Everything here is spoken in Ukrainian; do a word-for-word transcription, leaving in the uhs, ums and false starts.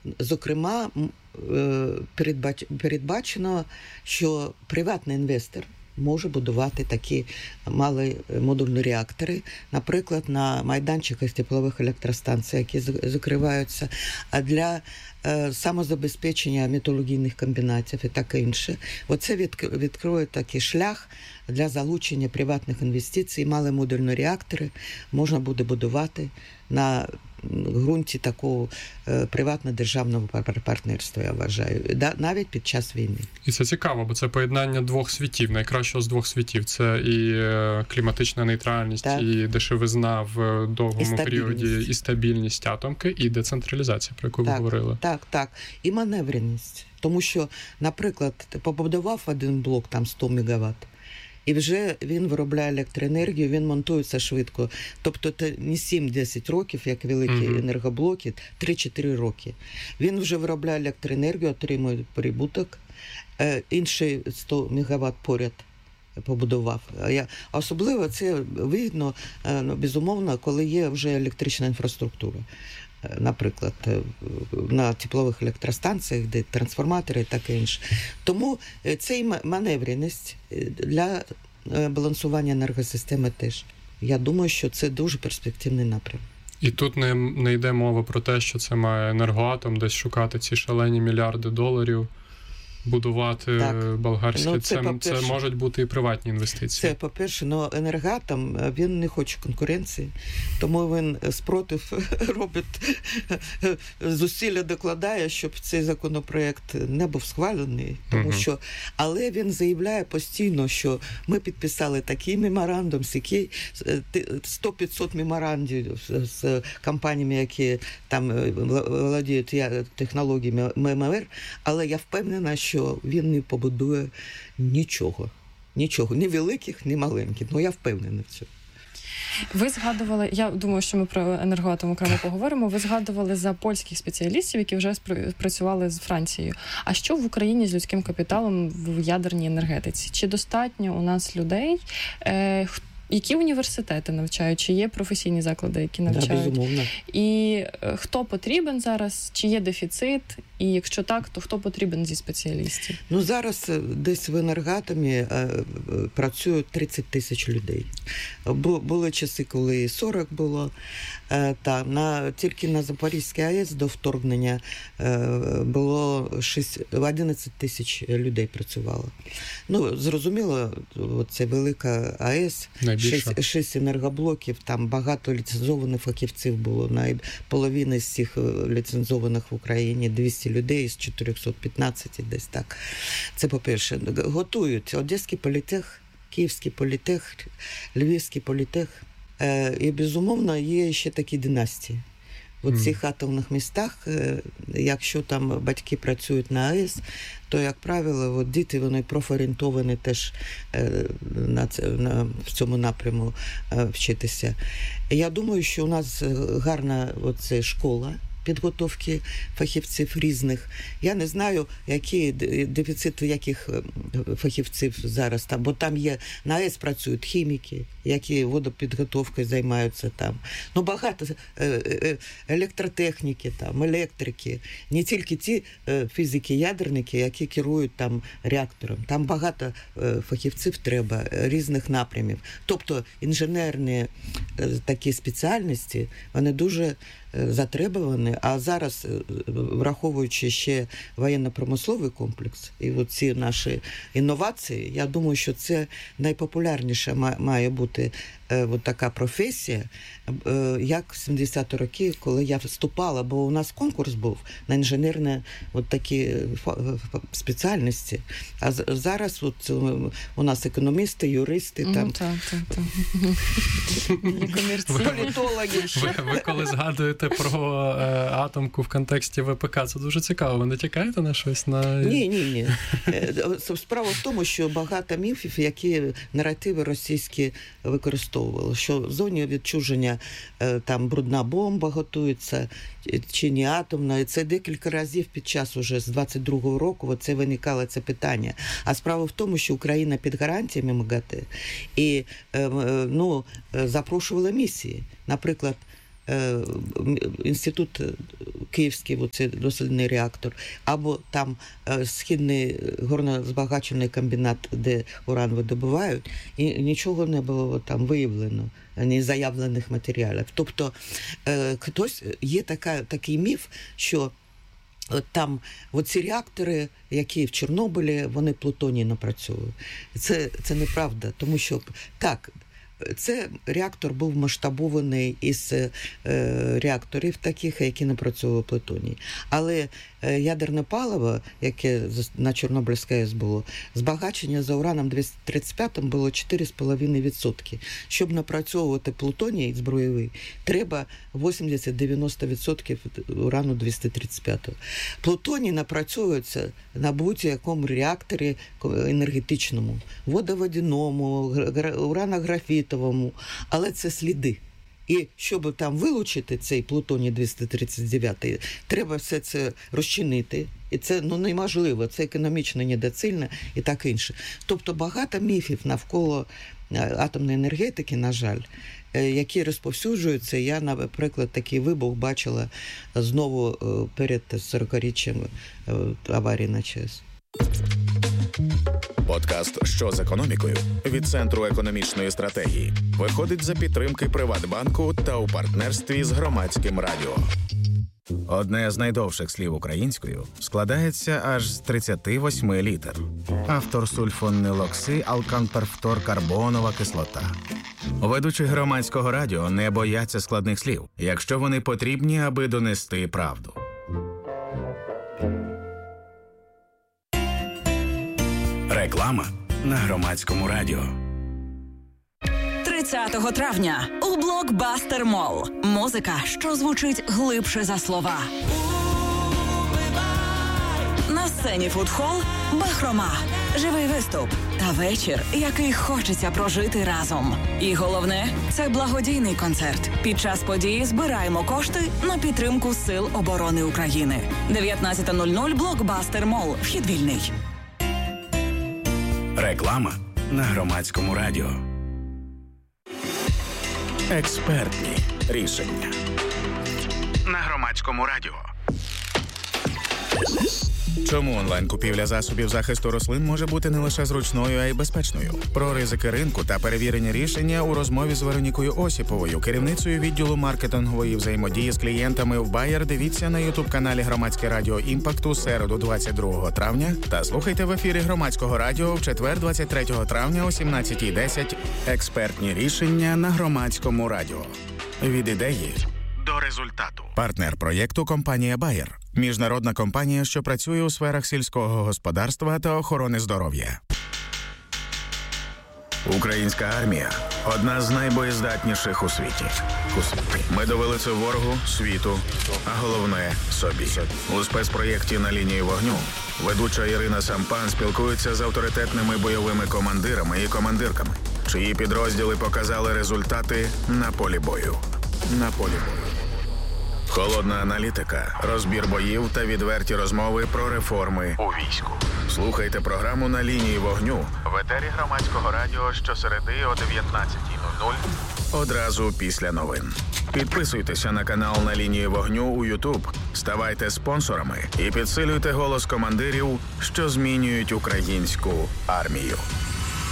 зокрема, передбачено, що приватний інвестор може будувати такі малі модульні реактори, наприклад, на майданчиках теплових електростанцій, які закриваються, а для е, самозабезпечення металургійних комбінатів і таке інше. Оце відкриє такий шлях для залучення приватних інвестицій. Малі модульні реактори можна буде будувати на ґрунті такого е, приватно-державного партнерства, я вважаю, да, навіть під час війни. І це цікаво, бо це поєднання двох світів, найкращого з двох світів. Це і е, кліматична нейтральність, так, і дешевизна в довгому і періоді, і стабільність атомки, і децентралізація, про яку так, ви говорили. Так, так. І маневреність. Тому що, наприклад, побудував один блок, там сто мегаватт, і вже він виробляє електроенергію, він монтується швидко. Тобто це не сім-десять років, як великі mm-hmm. енергоблоки, три-чотири роки. Він вже виробляє електроенергію, отримує прибуток. Е, інший сто мегаватт поряд побудував. Я, особливо це видно, е, безумовно, коли є вже електрична інфраструктура. Наприклад, на теплових електростанціях, де трансформатори і таке інше. Тому це маневреність для балансування енергосистеми теж. Я думаю, що це дуже перспективний напрям. І тут не, не йде мова про те, що це має Енергоатом десь шукати ці шалені мільярди доларів, будувати так. болгарські. Ну, це, це, це можуть бути і приватні інвестиції. Це, по-перше, але Енергоатом, він не хоче конкуренції, тому він спротив робить, зусилля докладає, щоб цей законопроект не був схвалений. Тому угу. що, але він заявляє постійно, що ми підписали такий меморандум, який сто-п'ятсот меморандів з компаніями, які там володіють технологіями ММР, але я впевнена, що що він не побудує нічого. Нічого. Ні великих, ні маленьких. Ну, я впевнена в цьому. Ви згадували, я думаю, що ми про Енергоатом окремо поговоримо, ви згадували за польських спеціалістів, які вже працювали з Францією. А що в Україні з людським капіталом в ядерній енергетиці? Чи достатньо у нас людей, е, які університети навчають, чи є професійні заклади, які навчають? Да, безумовно. І хто потрібен зараз, чи є дефіцит, і якщо так, то хто потрібен зі спеціалістів? Ну, зараз десь в Енергоатомі е, працюють тридцять тисяч людей. Бу, були часи, коли сорок було. Е, та, на, тільки на Запорізькій АЕС до вторгнення е, було одинадцять тисяч людей працювало. Ну, зрозуміло, це велика АЕС, шість енергоблоків, там багато ліцензованих фахівців було, на половина з цих ліцензованих в Україні, двісті людей з чотириста п'ятнадцять десь так. Це по-перше. Готують Одеський політех, Київський політех, Львівський політех. Е, і, безумовно, є ще такі династії. В цих атомних містах, якщо там батьки працюють на АЕС, то, як правило, от діти, вони профорієнтовані теж на, на, в цьому напряму вчитися. Я думаю, що у нас гарна оце школа підготовки фахівців різних. Я не знаю, які дефіцит яких фахівців зараз там, бо там є, на АЕС працюють хіміки, які водопідготовкою займаються там. Ну, багато електротехніки, там, електрики, не тільки ті фізики-ядерники, які керують там реактором. Там багато фахівців треба, різних напрямів. Тобто інженерні такі спеціальності, вони дуже затребувані, а зараз, враховуючи ще воєнно-промисловий комплекс і ці наші інновації, я думаю, що це найпопулярніша має бути от така професія, як в сімдесяті роки, коли я вступала, бо у нас конкурс був на інженерні от такі спеціальності. А зараз от у нас економісти, юристи, там... Ну, так, так, так. Політологи. Ви, ви коли згадуєте про е, атомку в контексті ВПК, це дуже цікаво. Ви натякаєте на щось? На... Ні, ні, ні. Справа в тому, що багато міфів, які наративи російські використовують, що в зоні відчуження там брудна бомба готується, чи не атомна. І це декілька разів під час уже з двадцять другого року це виникало це питання. А справа в тому, що Україна під гарантіями МАГАТЕ і ну, запрошувала місії. Наприклад, інститут Київський, оце дослідний реактор, або там східний горнозбагачений комбінат, де уран видобувають, і нічого не було там виявлено, ні заявлених матеріалів. Тобто хтось, є така, такий міф, що там оці реактори, які в Чорнобилі, вони плутоній напрацьовують. Це, це неправда, тому що так, це реактор був масштабований із е, реакторів таких, які напрацьовували плутоній. Але е, ядерне паливо, яке на Чорнобильській АЕС було, збагачення за ураном двісті тридцять п'ять було чотири цілих п'ять десятих відсотка. Щоб напрацьовувати плутоній збройовий, треба вісімдесят-дев'яносто відсотків урану двісті тридцять п'ять. Плутоній напрацьовується на будь-якому реакторі енергетичному, водоводяному, уранографітовому, але це сліди. І щоб там вилучити цей плутоній двісті тридцять дев'ять, треба все це розчинити. І це ну, неможливо, це економічно недоцільно і так інше. Тобто багато міфів навколо атомної енергетики, на жаль, які розповсюджуються. Я, наприклад, такий вибух бачила знову перед сорокаріччям аварії на ЧАЕС. Подкаст «Що з економікою» від Центру економічної стратегії виходить за підтримки Приватбанку та у партнерстві з Громадським радіо. Одне з найдовших слів українською складається аж з тридцяти восьми літер. Автор сульфонилокси, алканперфтор, карбонова кислота. Ведучі Громадського радіо не бояться складних слів, якщо вони потрібні, аби донести правду. Реклама на Громадському радіо. тридцятого травня у Блокбастер Молл. Музика, що звучить глибше за слова. На сцені фудхол «Бахрома». Живий виступ та вечір, який хочеться прожити разом. І головне – це благодійний концерт. Під час події збираємо кошти на підтримку Сил оборони України. дев'ятнадцята нуль нуль Блокбастер Молл. Вхід вільний. Реклама на Громадському радіо. Експертні рішення на Громадському радіо. Чому онлайн-купівля засобів захисту рослин може бути не лише зручною, а й безпечною? Про ризики ринку та перевірені рішення у розмові з Веронікою Осіповою, керівницею відділу маркетингової взаємодії з клієнтами в Bayer. Дивіться на ютуб-каналі Громадське радіо Імпакту середу двадцять другого травня та слухайте в ефірі Громадського радіо в четвер двадцять третього травня о сімнадцятій десять. Експертні рішення на Громадському радіо. Від ідеї до результату. Партнер проєкту – компанія Bayer. Міжнародна компанія, що працює у сферах сільського господарства та охорони здоров'я. Українська армія – одна з найбоєздатніших у світі. У світі. Ми довели це ворогу, світу, а головне – собі. У спецпроєкті «На лінії вогню» ведуча Ірина Сампан спілкується з авторитетними бойовими командирами і командирками, чиї підрозділи показали результати на полі бою. На полі бою. Холодна аналітика, розбір боїв та відверті розмови про реформи у війську. Слухайте програму «На лінії вогню» в етері Громадського радіо щосереди о дев'ятнадцятій нуль нуль одразу після новин. Підписуйтеся на канал «На лінії вогню» у YouTube, ставайте спонсорами і підсилюйте голос командирів, що змінюють українську армію.